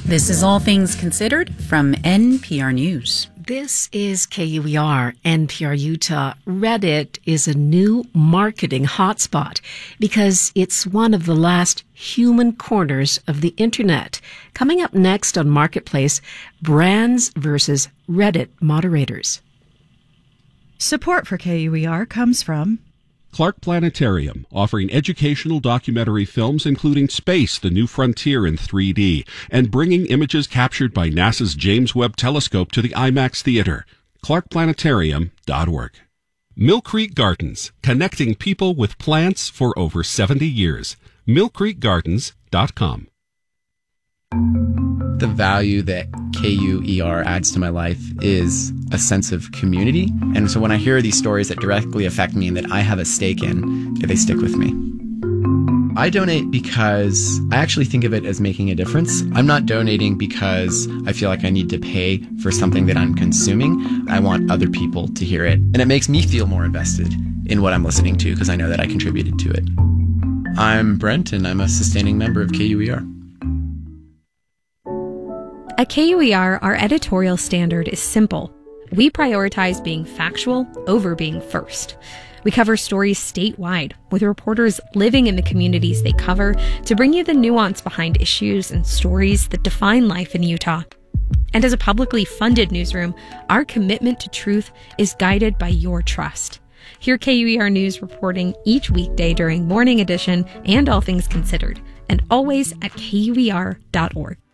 This is All Things Considered from NPR News. This is KUER, NPR Utah. Reddit is a new marketing hotspot because it's one of the last human corners of the internet. Coming up next on Marketplace, brands versus Reddit moderators. Support for KUER comes from Clark Planetarium, offering educational documentary films including Space, the New Frontier in 3D, and bringing images captured by NASA's James Webb Telescope to the IMAX Theater. ClarkPlanetarium.org. Mill Creek Gardens, connecting people with plants for over 70 years. millcreekgardens.com. The value that KUER adds to my life is a sense of community. And so when I hear these stories that directly affect me and that I have a stake in, they stick with me. I donate because I actually think of it as making a difference. I'm not donating because I feel like I need to pay for something that I'm consuming. I want other people to hear it. And it makes me feel more invested in what I'm listening to because I know that I contributed to it. I'm Brent, and I'm a sustaining member of KUER. At KUER, our editorial standard is simple. We prioritize being factual over being first. We cover stories statewide, with reporters living in the communities they cover to bring you the nuance behind issues and stories that define life in Utah. And as a publicly funded newsroom, our commitment to truth is guided by your trust. Hear KUER News reporting each weekday during Morning Edition and All Things Considered, and always at KUER.org.